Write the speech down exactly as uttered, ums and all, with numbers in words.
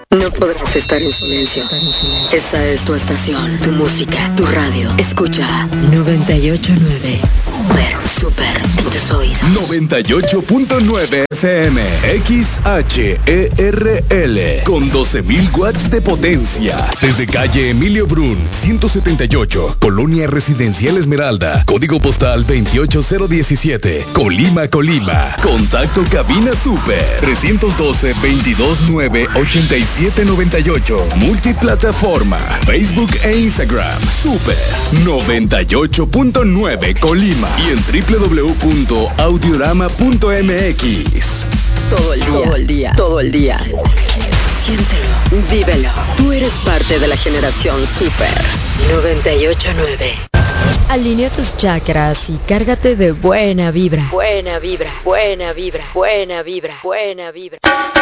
No podrás estar en silencio. Esta es tu estación, tu música, tu radio. Escucha noventa y ocho punto nueve. Super, super en tus oídos. noventa y ocho punto nueve F M X H E R L con doce mil watts de potencia. Desde calle Emilio Brun, ciento setenta y ocho, Colonia Residencial Esmeralda, código postal veintiocho cero diecisiete, Colima, Colima. Contacto cabina super trescientos doce, veintidós nueve, ochenta y siete noventa y ocho. Multiplataforma, Facebook e Instagram. Super noventa y ocho punto nueve Colima y en doble u doble u doble u punto audiorama punto m x. Todo el día, todo el día, todo el día. Siéntelo, vívelo. Tú eres parte de la generación Super noventa y ocho punto nueve. Alinea tus chakras y cárgate de buena vibra. Buena vibra, buena vibra, buena vibra, buena vibra.